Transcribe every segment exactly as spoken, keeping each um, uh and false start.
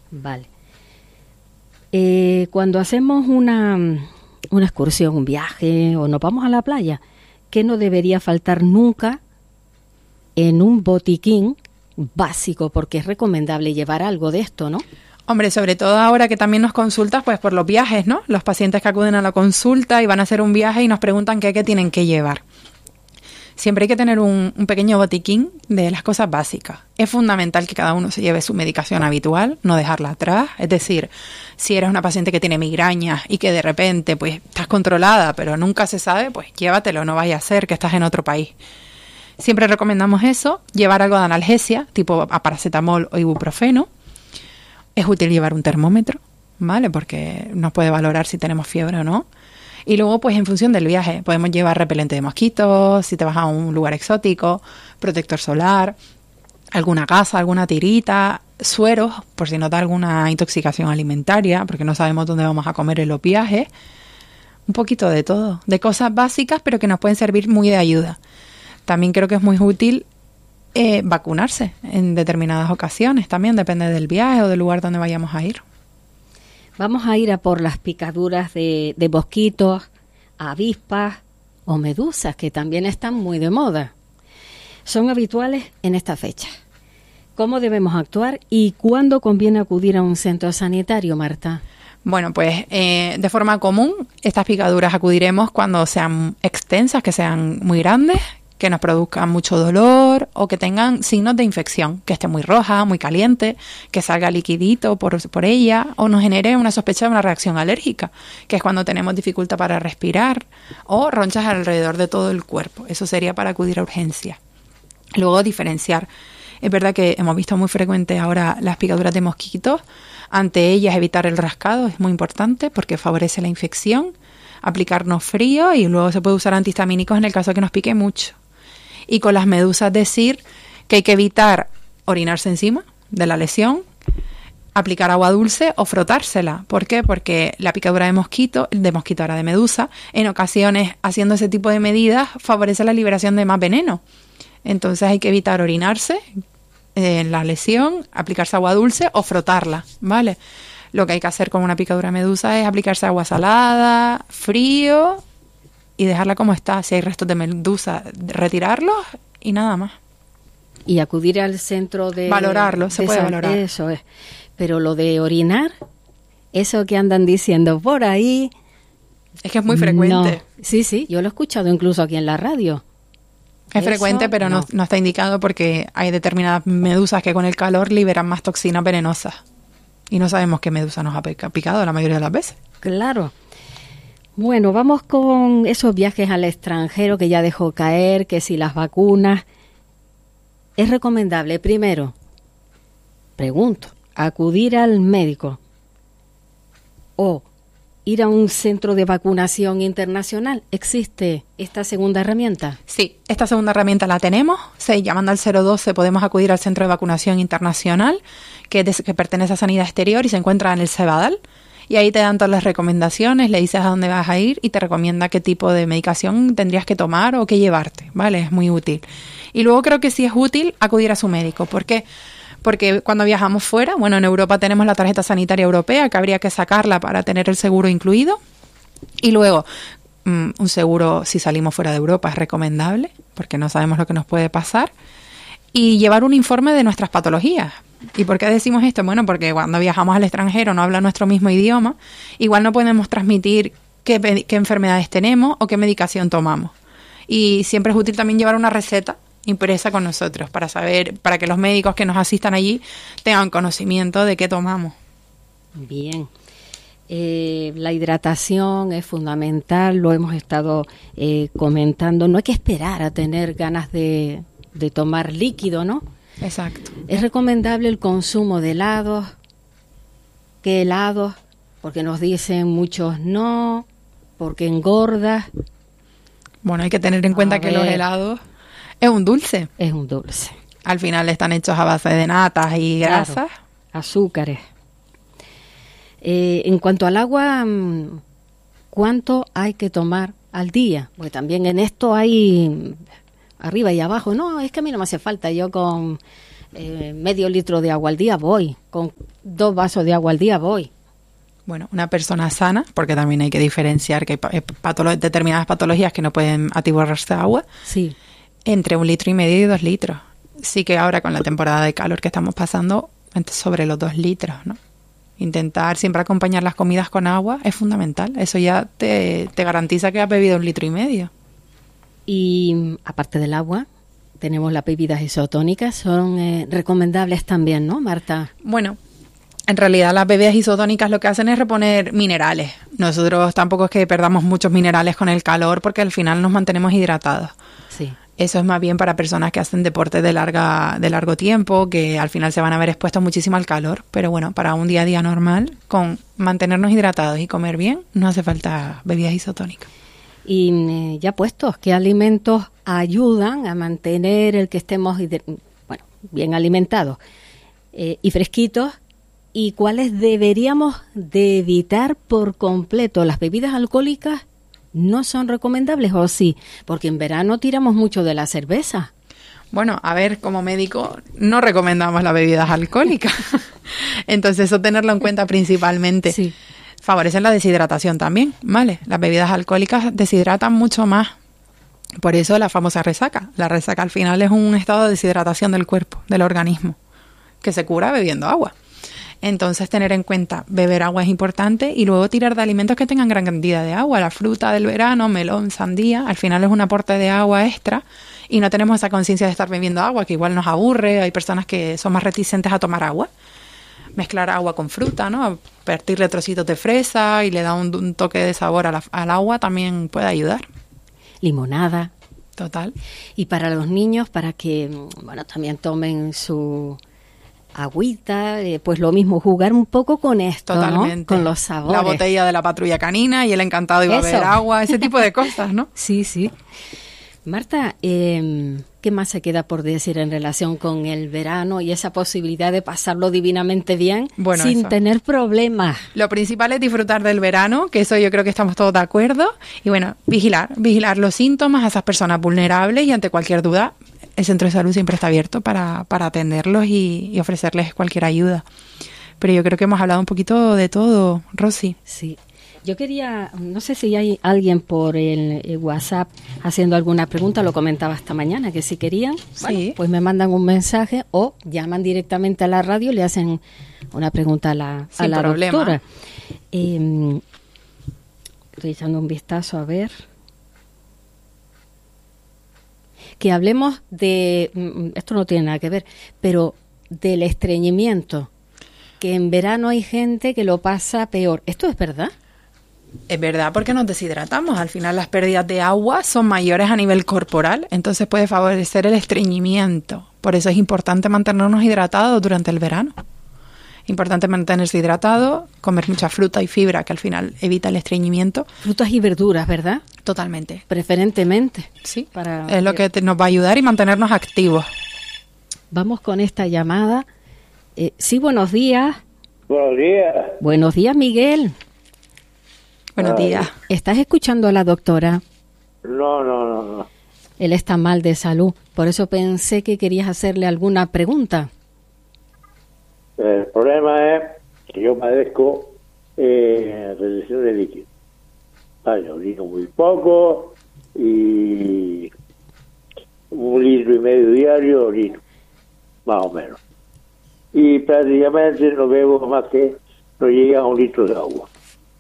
Vale. Eh, cuando hacemos una, una excursión, un viaje o nos vamos a la playa, ¿qué no debería faltar nunca en un botiquín básico? Porque es recomendable llevar algo de esto, ¿no? Hombre, sobre todo ahora que también nos consultas pues por los viajes, ¿no? Los pacientes que acuden a la consulta y van a hacer un viaje y nos preguntan qué, qué tienen que llevar. Siempre hay que tener un, un pequeño botiquín de las cosas básicas. Es fundamental que cada uno se lleve su medicación habitual, no dejarla atrás. Es decir, si eres una paciente que tiene migrañas y que de repente pues estás controlada, pero nunca se sabe, pues llévatelo, no vaya a ser que estás en otro país. Siempre recomendamos eso, llevar algo de analgesia, tipo paracetamol o ibuprofeno. Es útil llevar un termómetro, ¿vale? Porque nos puede valorar si tenemos fiebre o no. Y luego, pues en función del viaje, podemos llevar repelente de mosquitos, si te vas a un lugar exótico, protector solar, alguna gasa, alguna tirita, sueros, por si nos da alguna intoxicación alimentaria, porque no sabemos dónde vamos a comer en los viajes. Un poquito de todo, de cosas básicas, pero que nos pueden servir muy de ayuda. También creo que es muy útil Eh, vacunarse en determinadas ocasiones, también depende del viaje o del lugar donde vayamos a ir. Vamos a ir a por las picaduras de, de mosquitos, avispas o medusas, que también están muy de moda. Son habituales en esta fecha. ¿Cómo debemos actuar y cuándo conviene acudir a un centro sanitario, Marta? Bueno, pues eh, de forma común, estas picaduras acudiremos cuando sean extensas, que sean muy grandes, que nos produzcan mucho dolor o que tengan signos de infección, que esté muy roja, muy caliente, que salga liquidito por, por ella o nos genere una sospecha de una reacción alérgica, que es cuando tenemos dificultad para respirar o ronchas alrededor de todo el cuerpo. Eso sería para acudir a urgencia. Luego diferenciar. Es verdad que hemos visto muy frecuentes ahora las picaduras de mosquitos. Ante ellas evitar el rascado es muy importante porque favorece la infección. Aplicarnos frío y luego se puede usar antihistamínicos en el caso de que nos pique mucho. Y con las medusas decir que hay que evitar orinarse encima de la lesión, aplicar agua dulce o frotársela. ¿Por qué? Porque la picadura de mosquito, de mosquito ahora de medusa, en ocasiones haciendo ese tipo de medidas favorece la liberación de más veneno. Entonces hay que evitar orinarse en la lesión, aplicarse agua dulce o frotarla, ¿vale? Lo que hay que hacer con una picadura de medusa es aplicarse agua salada, frío y dejarla como está. Si hay restos de medusa, retirarlos y nada más. Y acudir al centro de... Valorarlo, se de puede esa, valorar. Eso es. Pero lo de orinar, eso que andan diciendo por ahí... Es que es muy frecuente. No. Sí, sí, yo lo he escuchado incluso aquí en la radio. Es Eso, frecuente, pero no. No, no está indicado porque hay determinadas medusas que con el calor liberan más toxinas venenosas. Y no sabemos qué medusa nos ha picado la mayoría de las veces. Claro. Bueno, vamos con esos viajes al extranjero que ya dejó caer, que si las vacunas. Es recomendable, primero, pregunto, acudir al médico o ir a un centro de vacunación internacional. ¿Existe esta segunda herramienta? Sí, esta segunda herramienta la tenemos. Sí, llamando al cero doce podemos acudir al Centro de Vacunación Internacional, que, es de, que pertenece a Sanidad Exterior y se encuentra en el Cebadal. Y ahí te dan todas las recomendaciones, le dices a dónde vas a ir y te recomienda qué tipo de medicación tendrías que tomar o qué llevarte, ¿vale? Es muy útil. Y luego creo que sí es útil acudir a su médico. ¿Por qué? Porque cuando viajamos fuera, bueno, en Europa tenemos la tarjeta sanitaria europea, que habría que sacarla para tener el seguro incluido. Y luego, um, un seguro si salimos fuera de Europa es recomendable, porque no sabemos lo que nos puede pasar. Y llevar un informe de nuestras patologías. ¿Y por qué decimos esto? Bueno, porque cuando viajamos al extranjero no habla nuestro mismo idioma, igual no podemos transmitir qué, qué enfermedades tenemos o qué medicación tomamos. Y siempre es útil también llevar una receta impresa con nosotros para saber, para que los médicos que nos asistan allí tengan conocimiento de qué tomamos. Bien. Eh, la hidratación es fundamental, lo hemos estado eh, comentando. No hay que esperar a tener ganas de, de tomar líquido, ¿no? Exacto. Es recomendable el consumo de helados. ¿Qué helados? Porque nos dicen muchos no, porque engorda. Bueno, hay que tener en cuenta a que ver, los helados es un dulce. Es un dulce. Al final están hechos a base de natas y grasas. Claro, azúcares. Eh, en cuanto al agua, ¿cuánto hay que tomar al día? Porque también en esto hay arriba y abajo. No, es que a mí no me hace falta. Yo con eh, medio litro de agua al día, voy. Con dos vasos de agua al día, voy. Bueno, una persona sana, porque también hay que diferenciar que hay pa- patolo- determinadas patologías que no pueden atiborrarse de agua, Sí. entre un litro y medio y dos litros. Sí que ahora con la temporada de calor que estamos pasando, entre- sobre los dos litros, ¿no? Intentar siempre acompañar las comidas con agua es fundamental. Eso ya te, te garantiza que has bebido un litro y medio. Y aparte del agua, tenemos las bebidas isotónicas, son eh, recomendables también, ¿no, Marta? Bueno, en realidad las bebidas isotónicas lo que hacen es reponer minerales. Nosotros tampoco es que perdamos muchos minerales con el calor porque al final nos mantenemos hidratados. Sí. Eso es más bien para personas que hacen deporte de larga de largo tiempo, que al final se van a ver expuestos muchísimo al calor. Pero bueno, para un día a día normal, con mantenernos hidratados y comer bien, no hace falta bebidas isotónicas. Y eh, ya puestos, ¿qué alimentos ayudan a mantener el que estemos hidr- bueno, bien alimentados eh, y fresquitos? ¿Y cuáles deberíamos de evitar por completo? ¿Las bebidas alcohólicas no son recomendables o sí? Porque en verano tiramos mucho de la cerveza. Bueno, a ver, como médico no recomendamos las bebidas alcohólicas. Entonces eso tenerlo en cuenta principalmente. Sí. Favorecen la deshidratación también, ¿vale? Las bebidas alcohólicas deshidratan mucho más. Por eso la famosa resaca. La resaca al final es un estado de deshidratación del cuerpo, del organismo, que se cura bebiendo agua. Entonces, tener en cuenta, beber agua es importante y luego tirar de alimentos que tengan gran cantidad de agua. La fruta del verano, melón, sandía, al final es un aporte de agua extra y no tenemos esa conciencia de estar bebiendo agua, que igual nos aburre. Hay personas que son más reticentes a tomar agua. Mezclar agua con fruta, ¿no? Partirle trocitos de fresa y le da un, un toque de sabor a la, al agua también puede ayudar. Limonada. Total. Y para los niños, para que, bueno, también tomen su agüita, eh, pues lo mismo, jugar un poco con esto, Totalmente. ¿no? Con los sabores. La botella de la patrulla canina y el encantado iba Eso. a beber agua, ese tipo de cosas, ¿no? Sí, sí. Marta, eh, ¿qué más se queda por decir en relación con el verano y esa posibilidad de pasarlo divinamente bien Bueno, sin eso. tener problemas? Lo principal es disfrutar del verano, que eso yo creo que estamos todos de acuerdo. Y bueno, vigilar, vigilar los síntomas a esas personas vulnerables y ante cualquier duda, el centro de salud siempre está abierto para, para atenderlos y, y ofrecerles cualquier ayuda. Pero yo creo que hemos hablado un poquito de todo, Rosy. Sí. Yo quería, no sé si hay alguien por el, el WhatsApp haciendo alguna pregunta, lo comentaba esta mañana, que si querían, bueno, Sí. pues me mandan un mensaje o llaman directamente a la radio y le hacen una pregunta a la, a Sin la problema. doctora. Eh, estoy echando un vistazo a ver. Que hablemos de, mm, esto no tiene nada que ver, pero del estreñimiento, que en verano hay gente que lo pasa peor. ¿Esto es verdad? Es verdad, porque nos deshidratamos. Al final las pérdidas de agua son mayores a nivel corporal, entonces puede favorecer el estreñimiento. Por eso es importante mantenernos hidratados durante el verano. Importante mantenerse hidratado, comer mucha fruta y fibra, que al final evita el estreñimiento. Frutas y verduras, ¿verdad? Totalmente. Preferentemente. Sí, Para- es lo que te- nos va a ayudar y mantenernos activos. Vamos con esta llamada. Eh, sí, buenos días. Buenos días. Buenos días, Miguel. Buenos Ay. días. ¿Estás escuchando a la doctora? No, no, no, no. Él está mal de salud, por eso pensé que querías hacerle alguna pregunta. El problema es que yo padezco eh, retención de líquido. Vale, orino muy poco y un litro y medio diario orino, más o menos. Y prácticamente no bebo más que no llega a un litro de agua.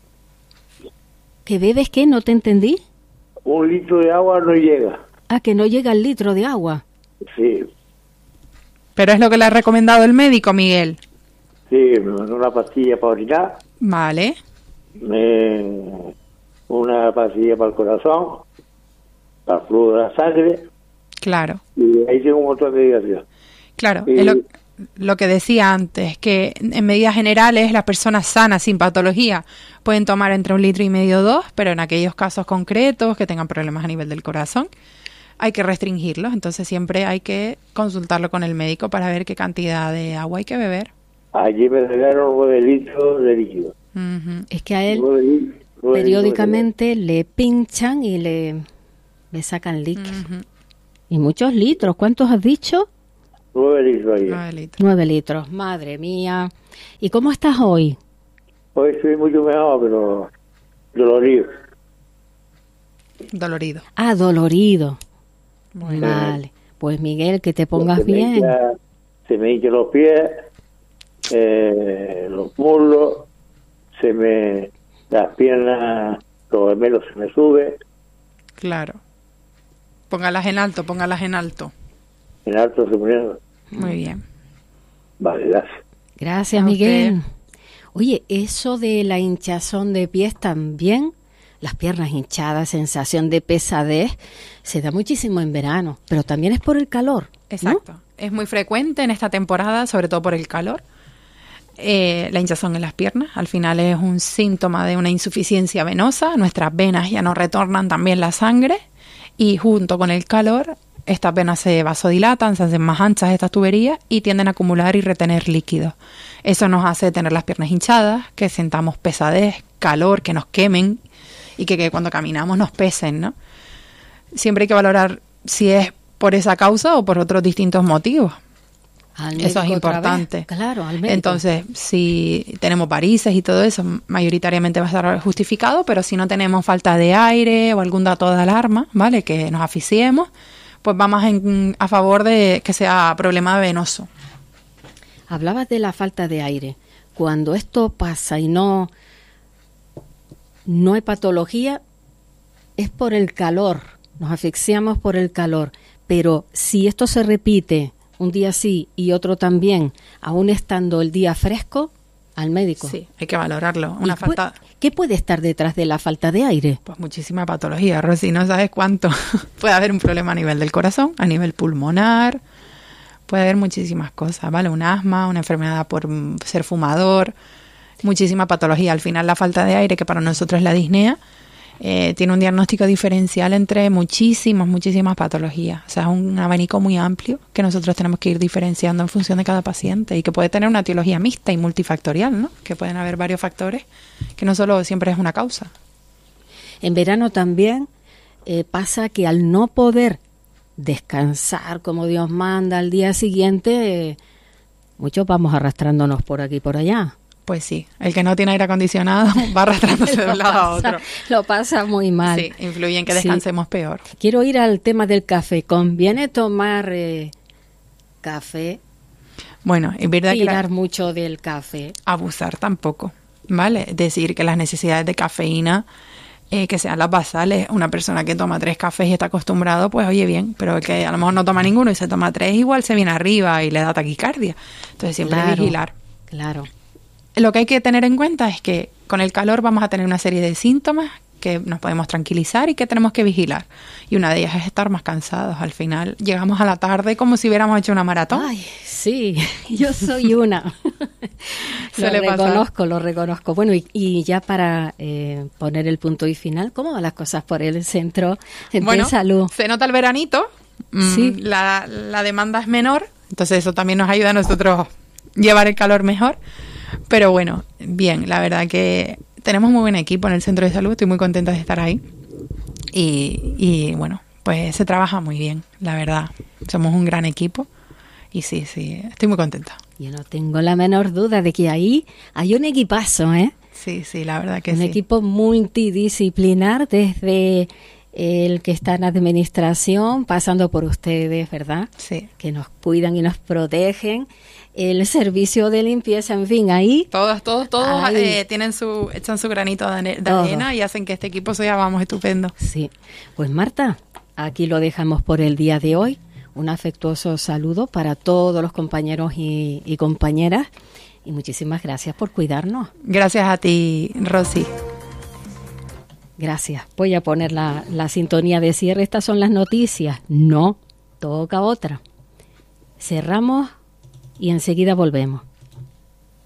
¿Que bebes qué? ¿No te entendí? Un litro de agua no llega. Ah, que no llega el litro de agua. Sí, Pero es lo que le ha recomendado el médico, Miguel. sí, me mandó una pastilla para orinar, Vale. me- una pastilla para el corazón, para el flujo de la sangre, Claro. y ahí tengo un montón de medicación. Claro, Y- es lo, lo que decía antes, que en medidas generales las personas sanas sin patología pueden tomar entre un litro y medio o dos, pero en aquellos casos concretos que tengan problemas a nivel del corazón hay que restringirlos, entonces siempre hay que consultarlo con el médico para ver qué cantidad de agua hay que beber. Allí me regalaron nueve litros de líquido. Ujú. Es que a él Nueve li- nueve periódicamente le pinchan y le, le sacan líquido. Ujú. Y muchos litros. ¿Cuántos has dicho? litros. nueve litros ayer. Nueve litros. Nueve litros, madre mía. ¿Y cómo estás hoy? Hoy estoy mucho mejor, pero dolorido. Dolorido. Ah, dolorido. Muy Vale. Pues Miguel, que te pongas se me bien. hincha- se me hinchan los pies, eh, los muslos, se me, las piernas, los gemelos se me sube, Claro. Póngalas en alto, póngalas en alto. en alto se me... Muy bien. Vale, gracias. Gracias, A Miguel. Oye, eso de la hinchazón de pies también, las piernas hinchadas, sensación de pesadez, se da muchísimo en verano, pero también es por el calor, ¿no? Exacto. Es muy frecuente en esta temporada, sobre todo por el calor. Eh, la hinchazón en las piernas, al final es un síntoma de una insuficiencia venosa. Nuestras venas ya no retornan también la sangre y junto con el calor, estas venas se vasodilatan, se hacen más anchas estas tuberías y tienden a acumular y retener líquidos. Eso nos hace tener las piernas hinchadas, que sentamos pesadez, calor, que nos quemen y que, que cuando caminamos nos pesen, ¿no? Siempre hay que valorar si es por esa causa o por otros distintos motivos. Al Eso es médico otra importante. vez. Claro, al médico. Entonces, si tenemos varices y todo eso, mayoritariamente va a estar justificado, pero si no tenemos falta de aire o algún dato de alarma, ¿vale? Que nos asfixiemos, pues vamos en- a favor de que sea problema venoso. Hablabas de la falta de aire. Cuando esto pasa y no, no hay patología, es por el calor. Nos asfixiamos por el calor. Pero si esto se repite un día sí y otro también, aún estando el día fresco, al médico. Sí, hay que valorarlo. ¿Y Una pu- falta, ¿Qué puede estar detrás de la falta de aire? pues muchísima patología, Rosy, no sabes cuánto. Puede haber un problema a nivel del corazón, a nivel pulmonar, puede haber muchísimas cosas, ¿vale? Un asma, una enfermedad por mm, ser fumador, muchísima patología. Al final la falta de aire, que para nosotros es la disnea, eh, tiene un diagnóstico diferencial entre muchísimas, muchísimas patologías. O sea, es un abanico muy amplio que nosotros tenemos que ir diferenciando en función de cada paciente y que puede tener una etiología mixta y multifactorial, ¿no? Que pueden haber varios factores, que no solo siempre es una causa. En verano también eh, pasa que al no poder descansar como Dios manda al día siguiente, eh, muchos vamos arrastrándonos por aquí y por allá. Pues sí, el que no tiene aire acondicionado va arrastrándose de Lo un lado a pasa- otro. Lo pasa muy mal. Sí, influye en que Sí. descansemos peor. Quiero ir al tema del café. ¿Conviene tomar eh, café? Bueno, es verdad que la- Tirar mucho del café. abusar tampoco, ¿vale? Es decir, que las necesidades de cafeína, eh, que sean las basales, una persona que toma tres cafés y está acostumbrado, pues oye bien, pero el que a lo mejor no toma ninguno y se toma tres, igual se viene arriba y le da taquicardia. Entonces siempre Claro, vigilar. Claro. Lo que hay que tener en cuenta es que con el calor vamos a tener una serie de síntomas que nos podemos tranquilizar y que tenemos que vigilar. Y una de ellas es estar más cansados. Al final llegamos a la tarde como si hubiéramos hecho una maratón. Ay, sí, yo soy una. lo Suele pasar. reconozco, lo reconozco. Bueno, y, y ya para eh, poner el punto y final, ¿cómo van las cosas por el centro de salud? Se nota el veranito, mm, Sí. la, la demanda es menor, entonces eso también nos ayuda a nosotros llevar el calor mejor. Pero bueno, bien, la verdad que tenemos muy buen equipo en el centro de salud, estoy muy contenta de estar ahí. Y, y bueno, pues se trabaja muy bien, la verdad. Somos un gran equipo y sí, sí, estoy muy contenta. Yo no tengo la menor duda de que ahí hay un equipazo, ¿eh? Sí, sí, la verdad que un sí. equipo multidisciplinar desde el que está en administración, pasando por ustedes, ¿verdad? Sí. Que nos cuidan y nos protegen. El servicio de limpieza, en fin, ahí. Todos, todos, todos Ay. eh, tienen su, echan su granito de, ane- de Todo. arena y hacen que este equipo sea, vamos, estupendo. Sí. Pues Marta, aquí lo dejamos por el día de hoy. Un afectuoso saludo para todos los compañeros y, y compañeras. Y muchísimas gracias por cuidarnos. Gracias a ti, Rosy. Gracias. Voy a poner la, la sintonía de cierre. Estas son las noticias. No, toca otra. Cerramos y enseguida volvemos.